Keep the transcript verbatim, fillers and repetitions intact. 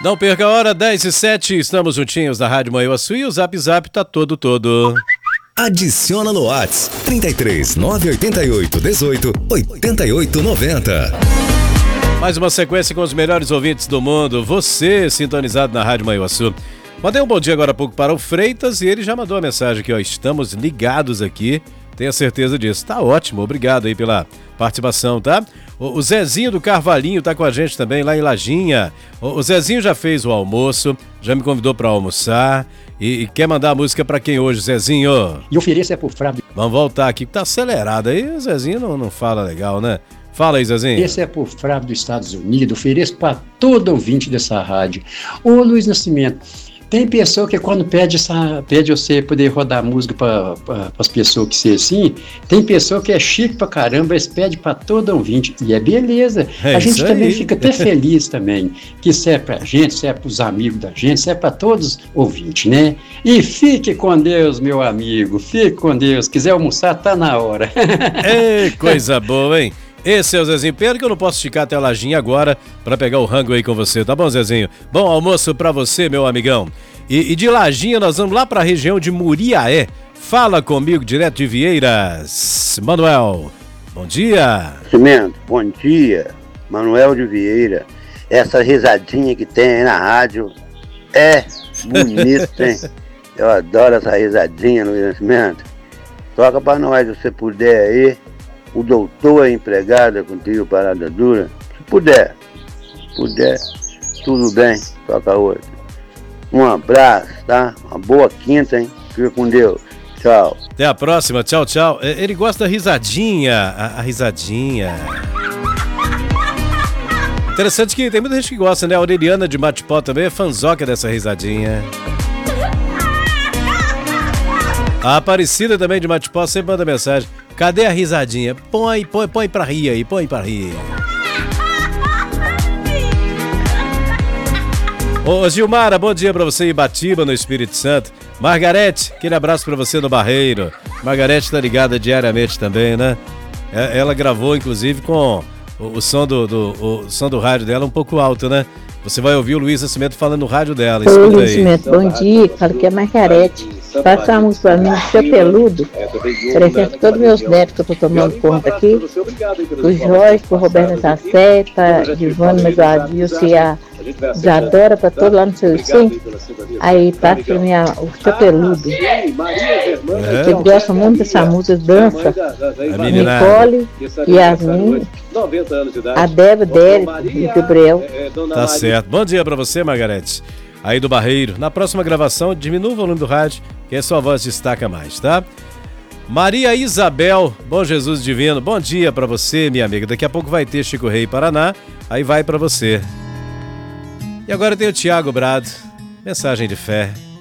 Não perca a hora, dez e sete, estamos juntinhos na Rádio Manhuaçu e o Zap Zap tá todo, todo. Adiciona no WhatsApp trinta e três, nove oito oito, dezoito, oitenta e oito, noventa. Mais uma sequência com os melhores ouvintes do mundo, você sintonizado na Rádio Manhuaçu. Mandei um bom dia agora há pouco para o Freitas e ele já mandou a mensagem aqui, ó, estamos ligados aqui, tenha certeza disso. Tá ótimo, obrigado aí pela participação, tá? O Zezinho do Carvalhinho tá com a gente também lá em Lajinha. O Zezinho já fez o almoço, já me convidou para almoçar e, e quer mandar a música para quem hoje, Zezinho? E ofereço é pro Frávio. Vamos voltar aqui, tá acelerado aí, o Zezinho não, não fala legal, né? Fala aí, Zezinho. Esse é por Frávio dos Estados Unidos, ofereço para todo ouvinte dessa rádio. Ô Luiz Nascimento, tem pessoa que quando pede, essa, pede você poder rodar música para pra, as pessoas que ser assim, tem pessoa que é chique pra caramba, eles pedem para todo ouvinte, e é beleza. É a gente aí. também fica até feliz também, que serve pra gente, serve pros amigos da gente, serve para todos os ouvintes, né? E fique com Deus, meu amigo, fique com Deus, quiser almoçar, tá na hora. Ei, coisa boa, hein? Esse é o Zezinho. Pena que eu não posso esticar até a Lajinha agora pra pegar o rango aí com você, tá bom, Zezinho? Bom almoço pra você, meu amigão. E, e de Lajinha nós vamos lá pra região de Muriaé. Fala comigo direto de Vieiras. Manuel, bom dia. Cimento, bom dia. Manuel de Vieira. Essa risadinha que tem aí na rádio é bonita, hein? Eu adoro essa risadinha, Luiz Nascimento. Toca pra nós, se você puder aí. O doutor é empregada contigo, parada dura. Se puder, se puder, tudo bem, toca outra. Um abraço, tá? Uma boa quinta, hein? Fica com Deus. Tchau. Até a próxima, tchau, tchau. Ele gosta da risadinha, a, a risadinha. Interessante que tem muita gente que gosta, né? A Aureliana de Matipó também é fanzoca dessa risadinha. A Aparecida também de Matipó sempre manda mensagem. Cadê a risadinha? Põe, põe, põe pra rir aí, põe pra rir. Ô Gilmara, bom dia pra você em Ibatiba, no Espírito Santo. Margarete, aquele abraço pra você no Barreiro. Margarete tá ligada diariamente também, né? Ela gravou, inclusive, com o, o, som do, do, o som do rádio dela um pouco alto, né? Você vai ouvir o Luiz Nascimento falando no rádio dela. Oi, Luiz Nascimento, bom dia. Falo que é Margarete. Passa uma música pra mim do seu peludo. Presente todos meus netos que eu tô tomando conta aqui. O Jorge, pro Roberto Zacé, pra Divano, mas a Dilce e a Isadora, pra todo lá no seu sim. Aí passa pra mim a, o seu peludo. É. Eu gosto muito dessa música, dança. A Nicole, Yasmin, a Débora, Derek e Gabriel. Tá certo. Bom dia pra você, Margarete. Aí do Barreiro. Na próxima gravação, diminua o volume do rádio, que a sua voz destaca mais, tá? Maria Isabel, bom Jesus divino, bom dia pra você, minha amiga. Daqui a pouco vai ter Chico Rei Paraná, aí vai pra você. E agora tem o Tiago Brado, mensagem de fé.